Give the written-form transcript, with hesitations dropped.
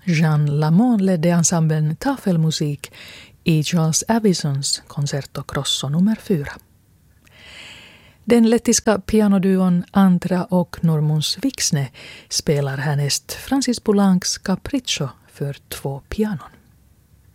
Jean Lamont ledde ensemblen Tafelmusik i Charles Avisons Concerto Grosso nummer 4. Den lettiska pianoduon Andra och Normunds Viksne spelar härnäst Francis Poulencs Capriccio för 2 pianon.